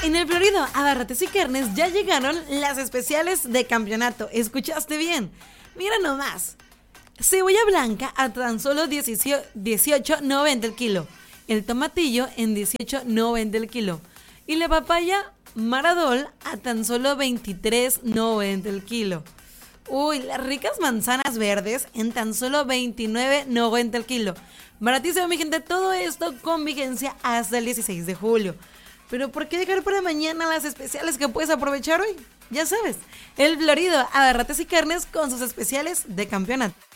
En el Florido Abarrotes y Carnes ya llegaron las especiales de campeonato. ¿Escuchaste bien? Mira nomás. Cebolla blanca a tan solo 18.90 el kilo. El tomatillo en 18.90 el kilo. Y la papaya Maradol a tan solo 23.90 el kilo. Uy, las ricas manzanas verdes en tan solo 29.90 el kilo. Baratísimo, mi gente, todo esto con vigencia hasta el 16 de julio. Pero ¿por qué dejar para mañana las especiales que puedes aprovechar hoy? Ya sabes, el Florido Abarrotes y Carnes con sus especiales de campeonato.